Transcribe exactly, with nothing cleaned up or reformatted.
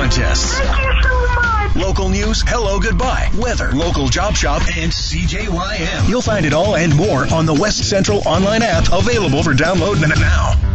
contests. Thank you so much. Local news, hello, goodbye, weather, local job shop, and C J Y M. You'll find it all and more on the West Central online app, available for download now.